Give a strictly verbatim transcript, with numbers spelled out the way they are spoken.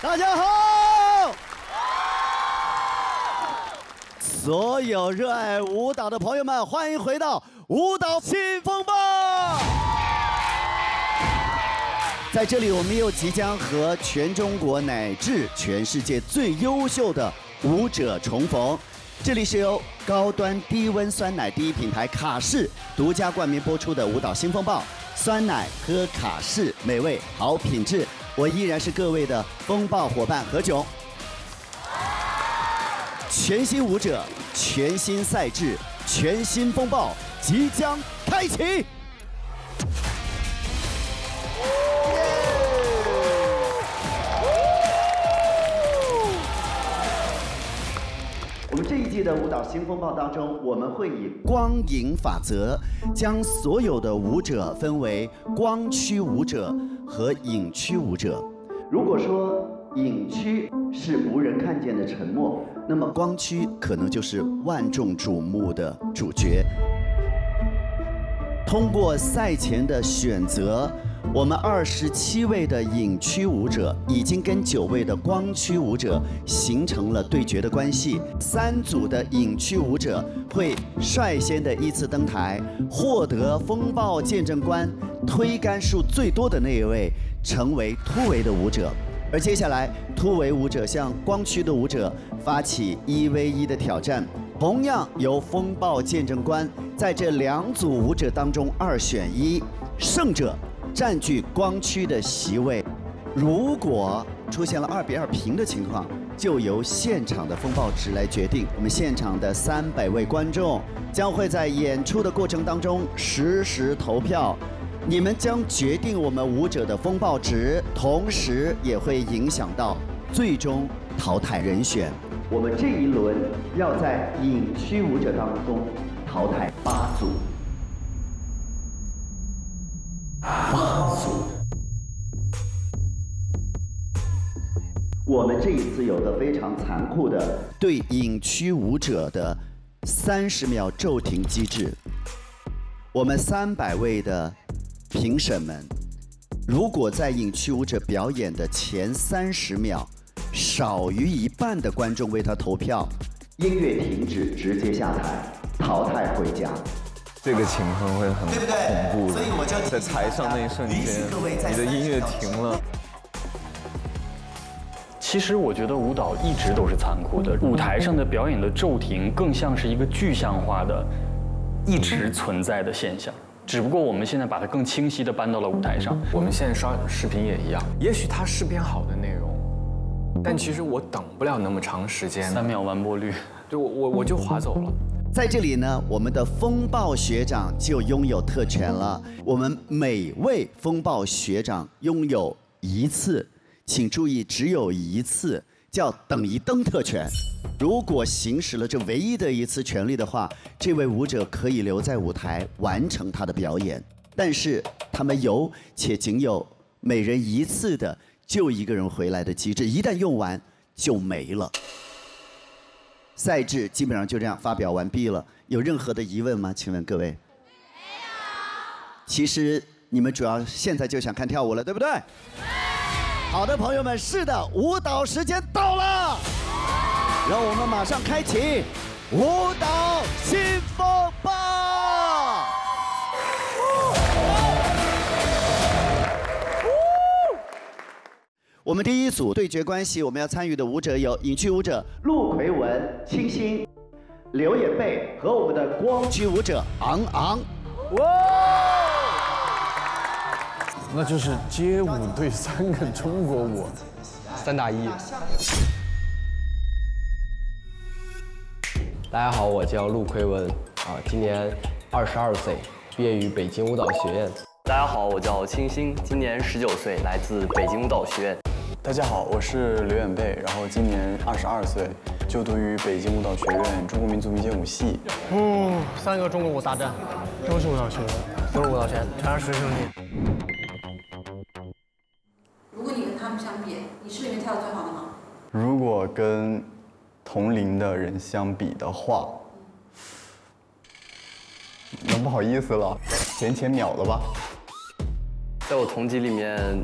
大家好！所有热爱舞蹈的朋友们，欢迎回到舞蹈新风暴。在这里，我们又即将和全中国乃至全世界最优秀的舞者重逢。这里是由高端低温酸奶第一品牌卡士独家冠名播出的舞蹈新风暴。酸奶喝卡士，美味好品质。我依然是各位的风暴伙伴何炅。全新舞者，全新赛制，全新风暴即将开启。我们这一季的舞蹈新风暴当中，我们会以光影法则，将所有的舞者分为光区舞者和影区舞者。如果说影区是无人看见的沉默，那么光区可能就是万众瞩目的主角。通过赛前的选择，我们二十七位的影区舞者已经跟九位的光区舞者形成了对决的关系。三组的影区舞者会率先的依次登台，获得风暴见证官推杆数最多的那一位成为突围的舞者。而接下来，突围舞者向光区的舞者发起一 v 一的挑战，同样由风暴见证官在这两组舞者当中二选一，胜者占据光区的席位。如果出现了二比二平的情况，就由现场的风暴值来决定。我们现场的三百位观众将会在演出的过程当中实时投票。你们将决定我们舞者的风暴值，同时也会影响到最终淘汰人选。我们这一轮要在影区舞者当中淘汰八组，八组。我们这一次有个非常残酷的对影区舞者的三十秒骤停机制。我们三百位的评审们，如果在影区舞者表演的前三十秒，少于一半的观众为他投票，音乐停止，直接下台，淘汰回家。 这个情况会很恐怖的， 所以我就在台上那一瞬间，你的音乐停了。 其实我觉得舞蹈一直都是残酷的，舞台上的表演的骤停更像是一个具象化的、一直存在的现象。只不过我们现在把它更清晰地搬到了舞台上。 我们现在刷视频也一样，也许它是篇好的内容，但其实我等不了那么长时间。 三秒完播率， 对我我我就划走了。 在这里呢，我们的风暴学长就拥有特权了。我们每位风暴学长拥有一次，请注意，只有一次，叫等一灯特权。如果行使了这唯一的一次权利的话，这位舞者可以留在舞台完成他的表演。但是他们有且仅有每人一次的就一个人回来的机制，一旦用完就没了。赛制基本上就这样发表完毕了。有任何的疑问吗？请问各位？没有。其实你们主要现在就想看跳舞了，对不对？好的，朋友们，是的，舞蹈时间到了。让我们马上开启舞蹈新风暴！我们第一组对决关系，我们要参与的舞者有影区舞者陆奎文、清新、刘野贝和我们的光区舞者昂昂。哇！ 那就是街舞对三个中国舞，三打一。 大家好，我叫陆奎文，啊，今年二十二岁，毕业于北京舞蹈学院。 大家好，我叫清新，今年十九岁，来自北京舞蹈学院。 大家好，我是刘远贝，然后今年二十二岁，就读于北京舞蹈学院中国民族民间舞系。 哦，三个中国舞大战，都是舞蹈学院，都是舞蹈学院，全是师兄弟。 如果你跟他们相比，你是里面跳得最好的吗？ 如果跟同龄的人相比的话，那不好意思了，浅浅秒了吧。 在我同级里面，